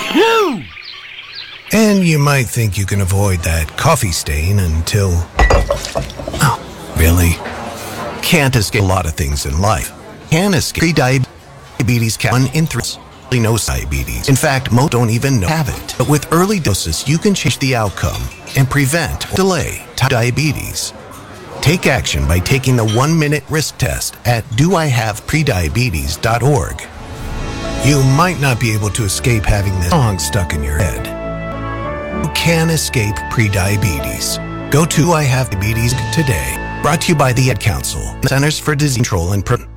And you might think you can avoid that coffee stain until... Oh, really? Can't escape a lot of things in life. Can't escape pre-diabetes. 1 in 3 knows diabetes. In fact, most don't even know have it. But with early doses, you can change the outcome and prevent or delay diabetes. Take action by taking the 1-minute risk test at doihaveprediabetes.org. You might not be able to escape having this song stuck in your head. You can escape prediabetes. Go to I Have Diabetes today. Brought to you by the Ad Council, Centers for Disease Control and Prevention.